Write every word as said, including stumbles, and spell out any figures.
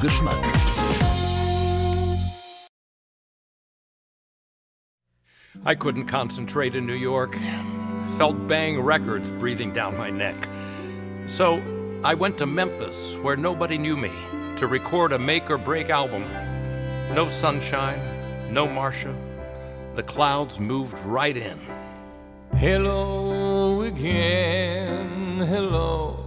Geschmack. I couldn't concentrate in New York. Felt Bang Records breathing down my neck. So I went to Memphis, where nobody knew me, to record a make-or-break album. No sunshine, no Marsha. The clouds moved right in. Hello again, hello.